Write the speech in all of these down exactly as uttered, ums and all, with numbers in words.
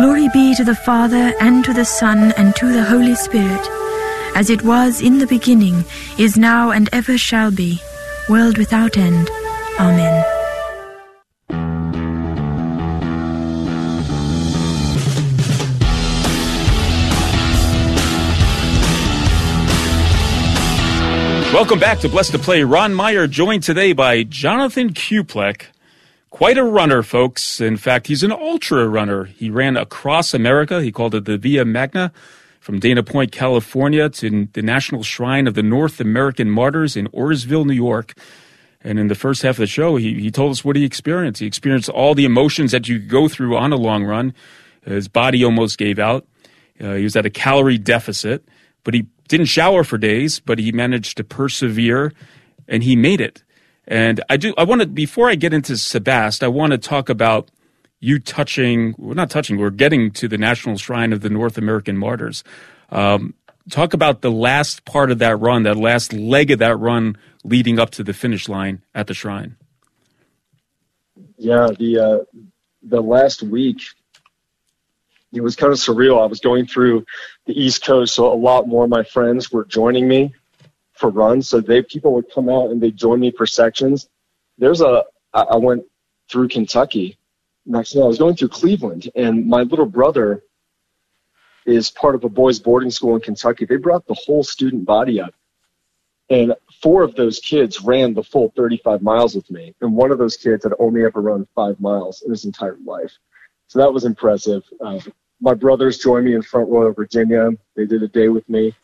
Glory be to the Father, and to the Son, and to the Holy Spirit, as it was in the beginning, is now, and ever shall be, world without end. Amen. Welcome back to Blessed to Play. Ron Meyer joined today by Jonathan Kuplek. Quite a runner, folks. In fact, he's an ultra runner. He ran across America. He called it the Via Magna, from Dana Point, California, to the National Shrine of the North American Martyrs in Orisville, New York. And in the first half of the show, he, he told us what he experienced. He experienced all the emotions that you go through on a long run. His body almost gave out. Uh, he was at a calorie deficit, but he didn't shower for days, but he managed to persevere, and he made it. And I do. I want to, before I get into Sebast, I want to talk about you touching, well, not touching, we're getting to the National Shrine of the North American Martyrs. Um, talk about the last part of that run, that last leg of that run leading up to the finish line at the shrine. Yeah, the uh, the last week, it was kind of surreal. I was going through the East Coast, so a lot more of my friends were joining me for runs. So they people would come out and they'd join me for sections. There's a I went through Kentucky. Next thing I was going through Cleveland, and my little brother is part of a boys' boarding school in Kentucky. They brought the whole student body up, and four of those kids ran the full thirty-five miles with me, and one of those kids had only ever run five miles in his entire life. So that was impressive. Uh, my brothers joined me in Front Royal, Virginia. They did a day with me.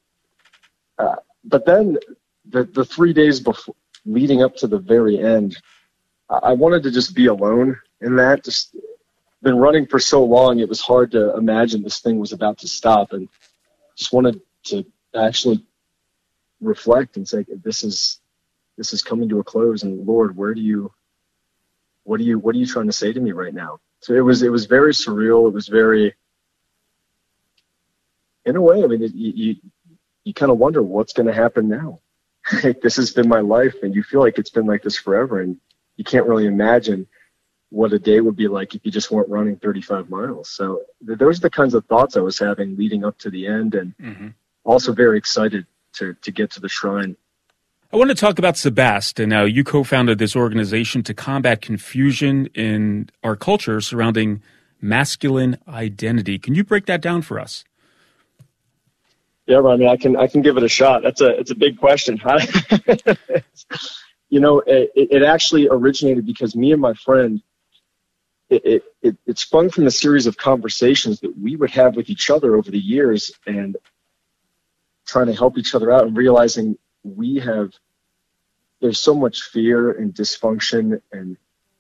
Uh, but then the, the three days before, leading up to the very end, I, I wanted to just be alone in that. Just been running for so long, it was hard to imagine this thing was about to stop, and just wanted to actually reflect and say, this is this is coming to a close, and Lord, where do you what are you what are you trying to say to me right now? So it was it was very surreal. It was very, in a way, I mean, it, you you, you kind of wonder what's going to happen now. Like, this has been my life, and you feel like it's been like this forever, and you can't really imagine what a day would be like if you just weren't running thirty-five miles. So th- those are the kinds of thoughts I was having leading up to the end, and mm-hmm. also very excited to to get to the shrine. I want to talk about Sebast. And now you co-founded this organization to combat confusion in our culture surrounding masculine identity. Can you break that down for us? Yeah, I mean, I can I can give it a shot. That's a it's a big question. You know, it, it actually originated because me and my friend, it, it it sprung from a series of conversations that we would have with each other over the years, and trying to help each other out, and realizing we have, there's so much fear and dysfunction and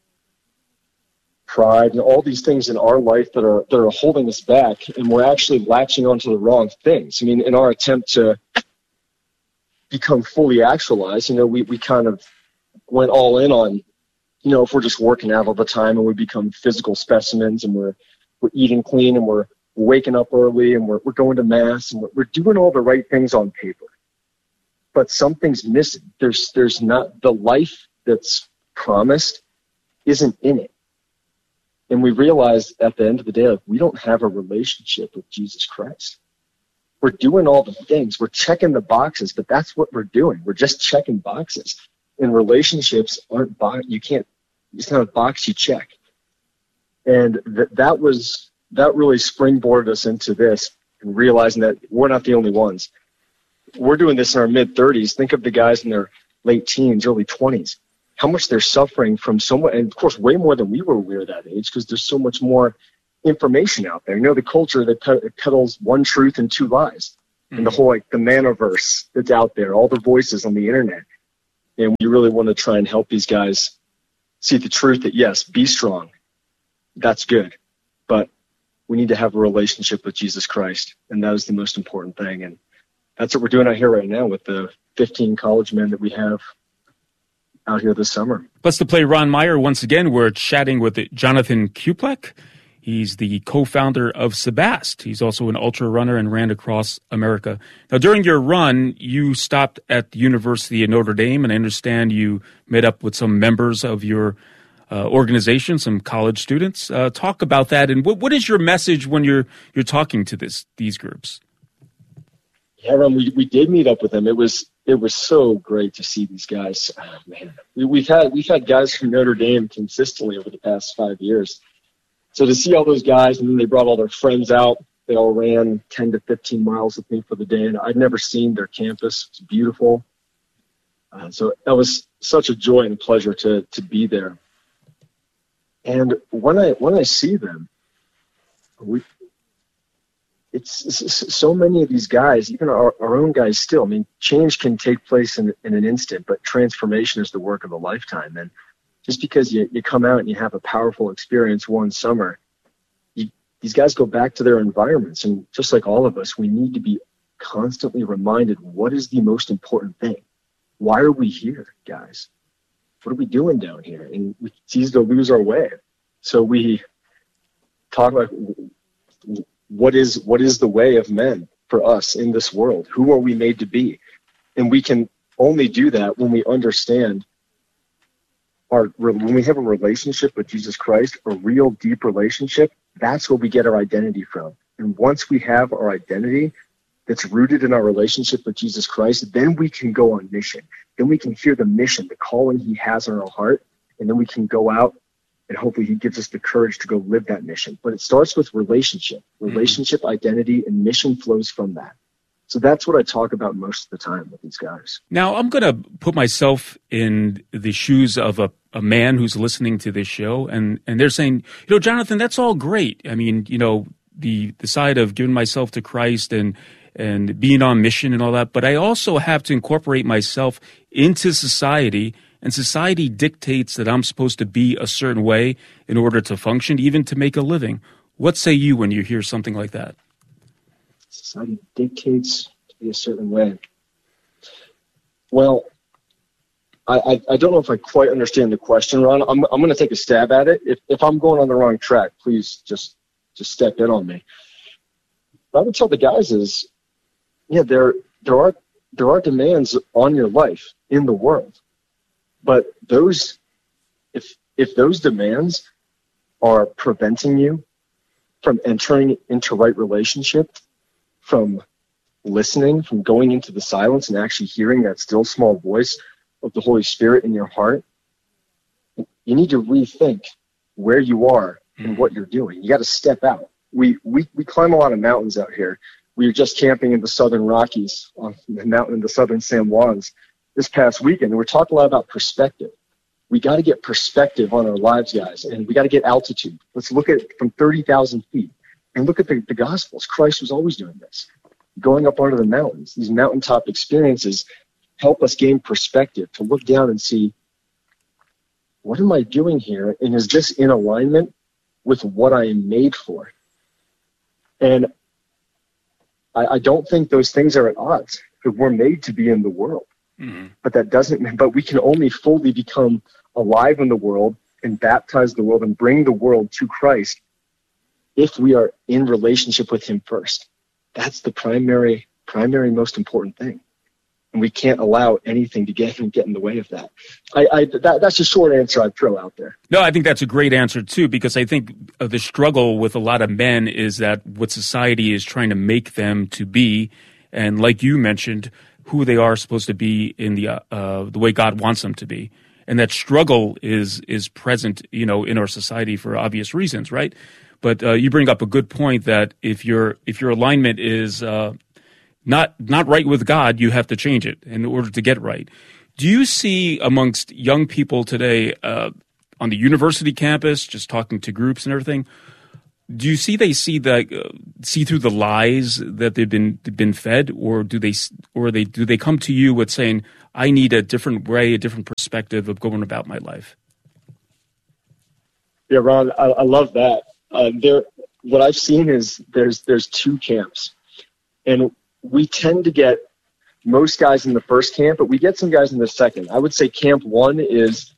pride and all these things in our life that are that are holding us back, and we're actually latching onto the wrong things. I mean, in our attempt to become fully actualized, you know, we, we kind of went all in on, you know, if we're just working out all the time and we become physical specimens, and we're we're eating clean, and we're waking up early, and we're we're going to mass, and we're, we're doing all the right things on paper. But something's missing. There's there's not, the life that's promised isn't in it. And we realized at the end of the day, like, we don't have a relationship with Jesus Christ. We're doing all the things. We're checking the boxes, but that's what we're doing. We're just checking boxes. And relationships aren't, bo- you can't, it's not a box you check. And th- that was, that really springboarded us into this, and realizing that we're not the only ones. We're doing this in our mid-thirties. Think of the guys in their late teens, early twenties, how much they're suffering from so much, and of course, way more than we were aware of that age, because there's so much more information out there. You know, the culture that peddles one truth and two lies, mm-hmm. and the whole, like, the manoverse that's out there, all the voices on the internet. And we really want to try and help these guys see the truth that, yes, be strong. That's good. But we need to have a relationship with Jesus Christ, and that is the most important thing. And that's what we're doing out here right now with the fifteen college men that we have out here this summer. Let's play Ron Meyer. Once again, we're chatting with Jonathan Kuplek. He's the co-founder of Sebast. He's also an ultra runner and ran across America. Now, during your run, you stopped at the University of Notre Dame, and I understand you met up with some members of your uh, organization, some college students. Uh, talk about that, and what, what is your message when you're you're talking to this these groups? Yeah, Ron, we we did meet up with them. It was it was so great to see these guys. Oh, man, we, we've had we've had guys from Notre Dame consistently over the past five years. So to see all those guys, and then they brought all their friends out. They all ran ten to fifteen miles with me for the day, and I'd never seen their campus. It's beautiful. Uh, so that was such a joy and pleasure to to be there. And when I when I see them, we it's, it's so many of these guys, even our, our own guys still. I mean, change can take place in, in an instant, but transformation is the work of a lifetime. And just because you, you come out and you have a powerful experience one summer, you, these guys go back to their environments. And just like all of us, we need to be constantly reminded, what is the most important thing? Why are we here, guys? What are we doing down here? And we, it's easy to lose our way. So we talk about what is what is the way of men for us in this world? Who are we made to be? And we can only do that when we understand our when we have a relationship with Jesus Christ, a real deep relationship. That's where we get our identity from. And once we have our identity that's rooted in our relationship with Jesus Christ, then we can go on mission. Then we can hear the mission, the calling he has on our heart, and then we can go out and hopefully he gives us the courage to go live that mission. But it starts with relationship. Relationship, mm-hmm. identity, and mission flows from that. So that's what I talk about most of the time with these guys. Now, I'm going to put myself in the shoes of a, a man who's listening to this show, and, and they're saying, you know, Jonathan, that's all great. I mean, you know, the, the side of giving myself to Christ and and being on mission and all that, but I also have to incorporate myself into society, and society dictates that I'm supposed to be a certain way in order to function, even to make a living. What say you when you hear something like that? Society dictates to be a certain way. Well, I, I, I don't know if I quite understand the question, Ron. I'm I'm going to take a stab at it. If if I'm going on the wrong track, please just just step in on me. What I would tell the guys is, yeah, there there are there are demands on your life in the world, but those if if those demands are preventing you from entering into right relationship, from listening, from going into the silence and actually hearing that still small voice of the Holy Spirit in your heart, you need to rethink where you are and what you're doing. You got to step out. We, we we climb a lot of mountains out here. We were just camping in the Southern Rockies, on the mountain in the Southern San Juans this past weekend, and we're talking a lot about perspective. We got to get perspective on our lives, guys, and we got to get altitude. Let's look at it from thirty thousand feet and look at the, the Gospels. Christ was always doing this, going up onto the mountains. These mountaintop experiences help us gain perspective, to look down and see, what am I doing here, and is this in alignment with what I am made for? And I, I don't think those things are at odds, because we're made to be in the world. Mm-hmm. But that doesn't, but we can only fully become alive in the world and baptize the world and bring the world to Christ if we are in relationship with him first. That's the primary, primary, most important thing. And we can't allow anything to get, get in the way of that. I, I that, that's a short answer I'd throw out there. No, I think that's a great answer, too, because I think uh, the struggle with a lot of men is that what society is trying to make them to be, and like you mentioned, who they are supposed to be in the uh, uh, the way God wants them to be. And that struggle is is present, you know, in our society for obvious reasons, right? But uh, you bring up a good point that if your if your alignment is uh, not not right with God, you have to change it in order to get right. Do you see amongst young people today uh, on the university campus, just talking to groups and everything, do you see they see the uh, see through the lies that they've been been fed, or do they or they do they come to you with saying, I need a different way, a different perspective of going about my life? Yeah, Ron, I, I love that. Uh, there, what I've seen is there's there's two camps, and we tend to get most guys in the first camp, but we get some guys in the second. I would say camp one is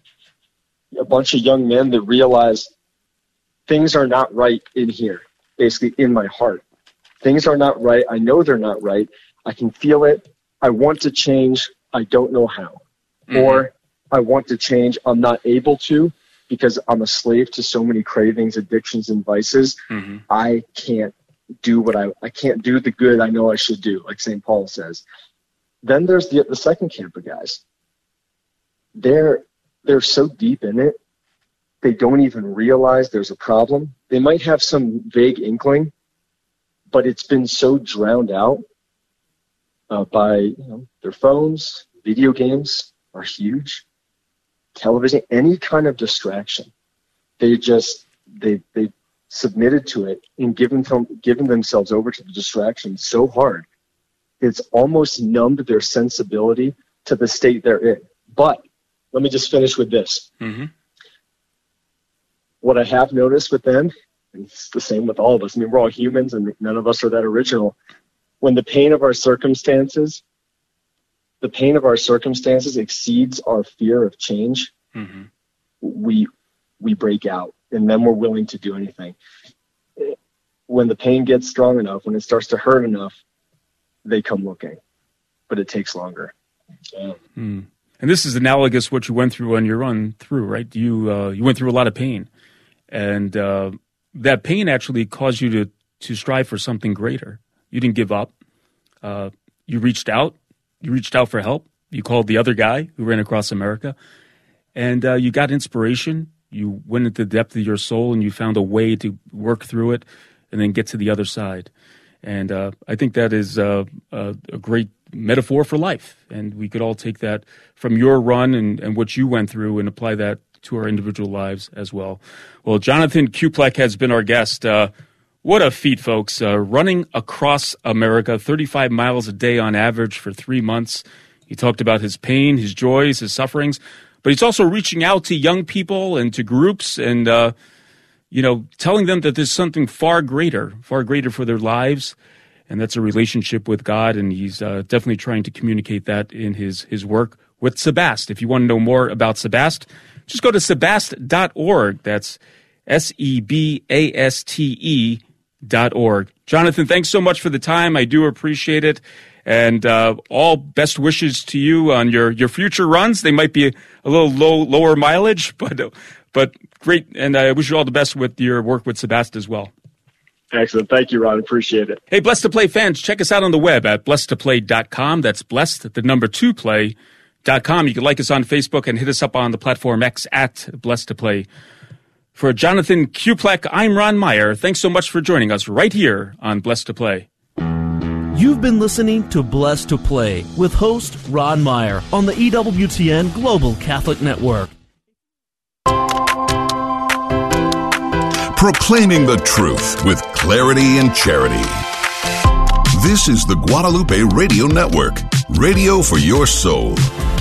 a bunch of young men that realize things are not right in here, basically in my heart. Things are not right. I know they're not right. I can feel it. I want to change. I don't know how. Mm-hmm. Or I want to change. I'm not able to because I'm a slave to so many cravings, addictions, and vices. Mm-hmm. I can't do what I, I can't do the good I know I should do, like Saint Paul says. Then there's the, the second camp of guys. They're, they're so deep in it, they don't even realize there's a problem. They might have some vague inkling, but it's been so drowned out uh, by you know, their phones. Video games are huge. Television, any kind of distraction. They just, they they submitted to it and given, them, given themselves over to the distraction so hard, it's almost numbed their sensibility to the state they're in. But let me just finish with this. Mm-hmm. What I have noticed with them, and it's the same with all of us, I mean, we're all humans and none of us are that original. When the pain of our circumstances, the pain of our circumstances exceeds our fear of change, mm-hmm. we we break out, and then we're willing to do anything. When the pain gets strong enough, when it starts to hurt enough, they come looking, but it takes longer. Yeah. Mm. And this is analogous what you went through on your run through, right? You uh, you went through a lot of pain, and uh, that pain actually caused you to to strive for something greater. You didn't give up. Uh, you reached out. You reached out for help. You called the other guy who ran across America, and uh, you got inspiration. You went into the depth of your soul, and you found a way to work through it and then get to the other side. And uh, I think that is uh, a, a great metaphor for life. And we could all take that from your run and, and what you went through and apply that to our individual lives as well. Well, Jonathan Kuplek has been our guest. Uh, what a feat, folks. Uh, running across America, thirty-five miles a day on average for three months. He talked about his pain, his joys, his sufferings, but he's also reaching out to young people and to groups and, uh, you know, telling them that there's something far greater, far greater for their lives, and that's a relationship with God, and he's uh, definitely trying to communicate that in his, his work with Sebast. If you want to know more about Sebast, just go to sebast dot org. That's S E B A S T E dot org. Jonathan, thanks so much for the time. I do appreciate it. And uh, all best wishes to you on your, your future runs. They might be a, a little low, lower mileage, but but great. And I wish you all the best with your work with Sebast as well. Excellent. Thank you, Ron. Appreciate it. Hey, Blessed to Play fans, check us out on the web at blessed to play dot com. That's blessed, the number two play dot com. You can like us on Facebook and hit us up on the platform X at Blessed to Play. For Jonathan Kuplek, I'm Ron Meyer. Thanks so much for joining us right here on Blessed to Play. You've been listening to Blessed to Play with host Ron Meyer on the E W T N Global Catholic Network. Proclaiming the truth with clarity and charity. This is the Guadalupe Radio Network, radio for your soul.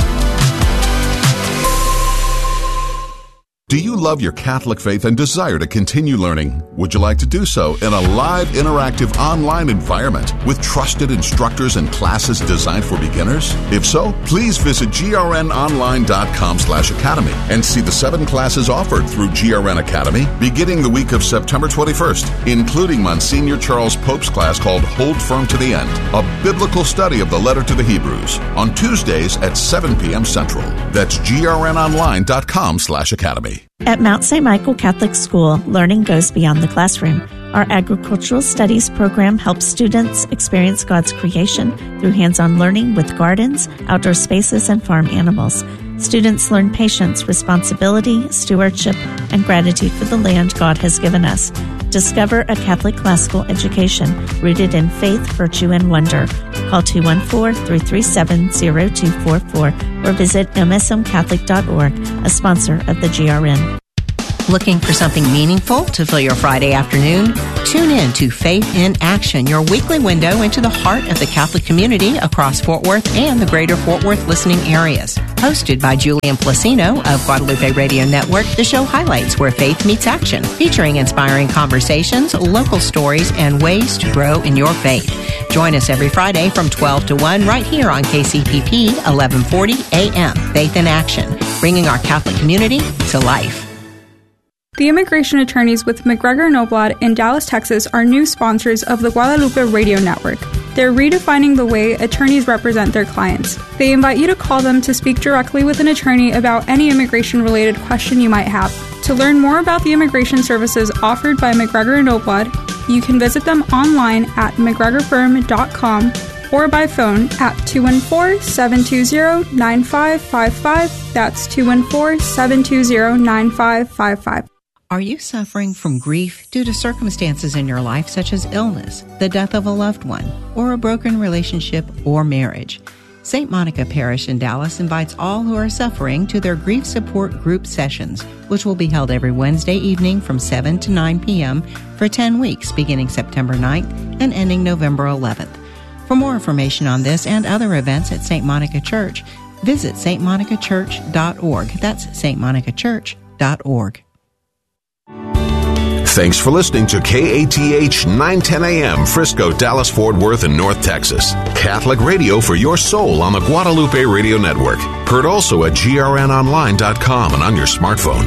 Do you love your Catholic faith and desire to continue learning? Would you like to do so in a live, interactive, online environment with trusted instructors and classes designed for beginners? If so, please visit grnonline.com slash academy and see the seven classes offered through G R N Academy beginning the week of September twenty-first, including Monsignor Charles Pope's class called Hold Firm to the End, a biblical study of the letter to the Hebrews, on Tuesdays at seven p.m. Central. That's grnonline.com slash academy. At Mount Saint Michael Catholic School, learning goes beyond the classroom. Our agricultural studies program helps students experience God's creation through hands-on learning with gardens, outdoor spaces, and farm animals. Students learn patience, responsibility, stewardship, and gratitude for the land God has given us. Discover a Catholic classical education rooted in faith, virtue, and wonder. Call two one four, three three seven, zero two four four or visit m s m catholic dot org, a sponsor of the G R N. Looking for something meaningful to fill your Friday afternoon? Tune in to Faith in Action, your weekly window into the heart of the Catholic community across Fort Worth and the greater Fort Worth listening areas. Hosted by Julian Placino of Guadalupe Radio Network, the show highlights where faith meets action, featuring inspiring conversations, local stories, and ways to grow in your faith. Join us every Friday from twelve to one right here on K C P P eleven forty A M. Faith in Action, bringing our Catholic community to life. The immigration attorneys with McGregor Noblad in Dallas, Texas are new sponsors of the Guadalupe Radio Network. They're redefining the way attorneys represent their clients. They invite you to call them to speak directly with an attorney about any immigration-related question you might have. To learn more about the immigration services offered by McGregor and Oblad, you can visit them online at mcgregor firm dot com or by phone at two one four, seven two zero, nine five five five. That's two one four, seven two zero, nine five five five. Are you suffering from grief due to circumstances in your life such as illness, the death of a loved one, or a broken relationship or marriage? Saint Monica Parish in Dallas invites all who are suffering to their grief support group sessions, which will be held every Wednesday evening from seven to nine p.m. for ten weeks beginning September ninth and ending November eleventh. For more information on this and other events at Saint Monica Church, visit s t monica church dot org. That's s t monica church dot org. Thanks for listening to K A T H nine ten A M, Frisco, Dallas, Fort Worth, and North Texas. Catholic radio for your soul on the Guadalupe Radio Network. Heard also at G R N online dot com and on your smartphone.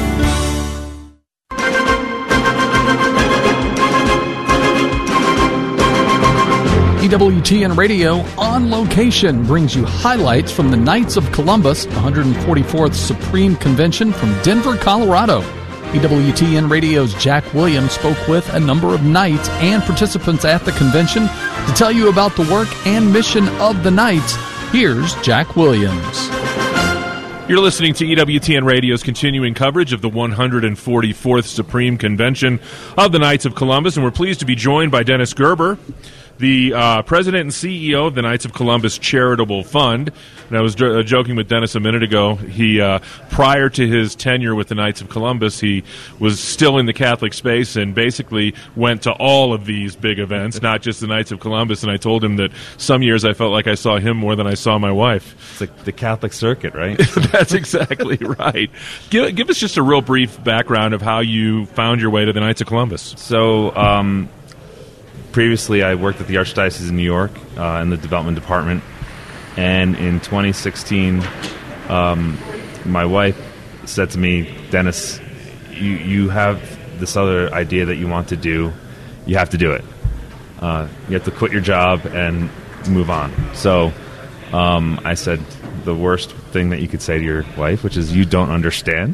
E W T N Radio On Location brings you highlights from the Knights of Columbus, one hundred forty-fourth Supreme Convention from Denver, Colorado. E W T N Radio's Jack Williams spoke with a number of Knights and participants at the convention to tell you about the work and mission of the Knights. Here's Jack Williams. You're listening to E W T N Radio's continuing coverage of the one hundred forty-fourth Supreme Convention of the Knights of Columbus, and we're pleased to be joined by Dennis Gerber, the uh, president and C E O of the Knights of Columbus Charitable Fund. And I was j- joking with Dennis a minute ago. He, uh, prior to his tenure with the Knights of Columbus, he was still in the Catholic space and basically went to all of these big events, not just the Knights of Columbus. And I told him that some years I felt like I saw him more than I saw my wife. It's like the Catholic circuit, right? That's exactly right. Give, give us just a real brief background of how you found your way to the Knights of Columbus. So, um... previously, I worked at the Archdiocese of New York uh, in the development department, and in twenty sixteen, um, my wife said to me, Dennis, you, you have this other idea that you want to do. You have to do it. Uh, you have to quit your job and move on. So um, I said the worst thing that you could say to your wife, which is, you don't understand.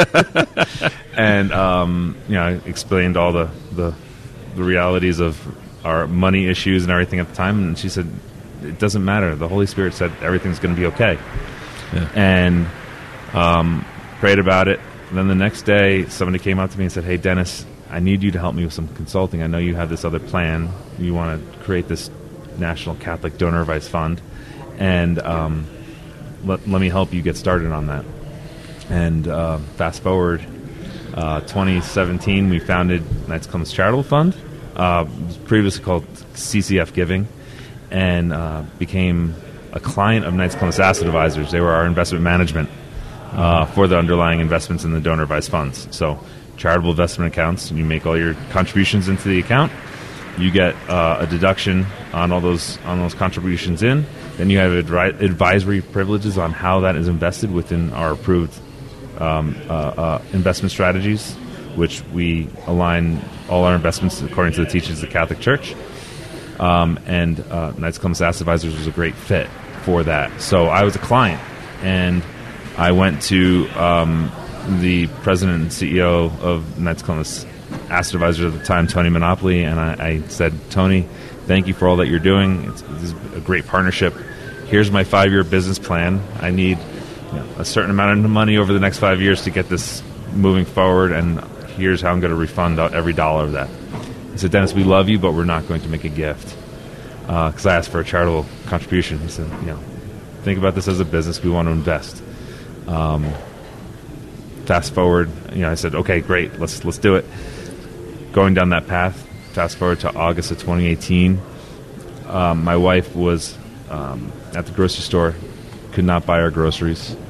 and um, you know, I explained all the, the, the realities of our money issues and everything at the time, and she said, it doesn't matter. The Holy Spirit said everything's going to be okay. Yeah. And um, prayed about it. And then the next day, somebody came up to me and said, hey, Dennis, I need you to help me with some consulting. I know you have this other plan. You want to create this National Catholic Donor Advice Fund, and um, let, let me help you get started on that. And uh, fast forward, uh, twenty seventeen, we founded Knights of Columbus Charitable Fund. Uh, it was previously called C C F Giving, and uh, became a client of Knights of Columbus Asset Advisors. They were our investment management uh, for the underlying investments in the donor advised funds. So charitable investment accounts, and you make all your contributions into the account. You get uh, a deduction on all those on those contributions in. Then you have adri- advisory privileges on how that is invested within our approved um, uh, uh, investment strategies, which we align all our investments according to the teachings of the Catholic Church. Um, and uh, Knights of Columbus Asset Advisors was a great fit for that. So I was a client, and I went to um, the president and C E O of Knights of Columbus Asset Advisors at the time, Tony Monopoly, and I, I said, Tony, thank you for all that you're doing. It's, it's a great partnership. Here's my five-year business plan. I need you know, a certain amount of money over the next five years to get this moving forward, and here's how I'm going to refund out every dollar of that. He said, Dennis, we love you, but we're not going to make a gift. Because uh, I asked for a charitable contribution. He said, you know, think about this as a business. We want to invest. Um, fast forward, you know, I said, okay, great, let's let's do it. Going down that path, fast forward to August of twenty eighteen, um, my wife was um, at the grocery store, could not buy our groceries.